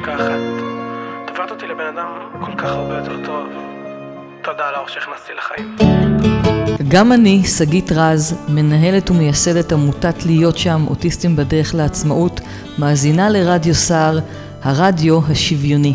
כך, את הופכת אותי לבן אדם כל כך הרבה יותר טוב. תודה על האור שהכנסתי לחיים. גם אני, שגית רז, מנהלת ומייסדת עמותת להיות שם, אוטיסטים בדרך לעצמאות, מאזינה לרדיו סער, הרדיו השוויוני.